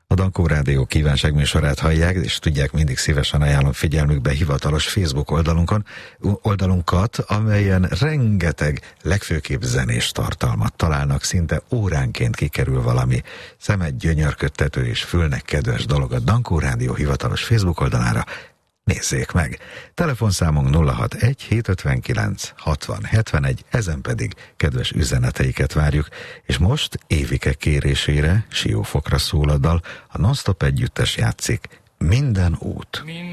A Dankó Rádió kívánságműsorát hallják, és tudják, mindig szívesen ajánlom figyelmükbe hivatalos Facebook oldalunkat, amelyen rengeteg, legfőképp zenés tartalmat találnak, szinte óránként kikerül valami szemet gyönyörködtető és fülnek kedves dolog a Dankó Rádió hivatalos Facebook oldalára. Nézzék meg! Telefonszámunk 061 759 60 71, ezen pedig kedves üzeneteiket várjuk, és most Évike kérésére Siófokra szól a dal, a Non-Stop együttes játszik Minden út.